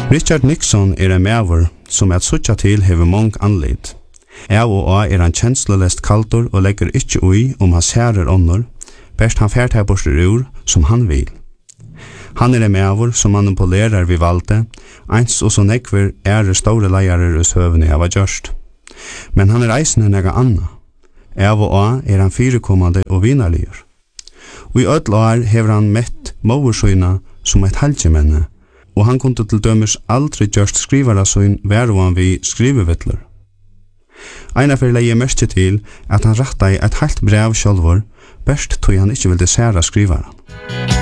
Richard Nixon en maver som at suttja til hever mong anlit. Av og han kjenslelest kaltor og legger ikkje ui han særer ånder, best han fært her borster ur som han vil. Han en maver som manipulerar vi valde, eins og så nekver store leiarer us høvene av gjørst. Men han eisende nega anna. Av og han fyrekommande og vinarligur. Og i ødlar hever han mett moversøyna som et halvkjemenne, og han kunne til dømes aldri gjørst skrivara søyn væroan vi skrivevittler. Einar fyrir leie mest til at han rattai et halvt brev sjálvor, best tog han ikkje vildi særa skrivaran.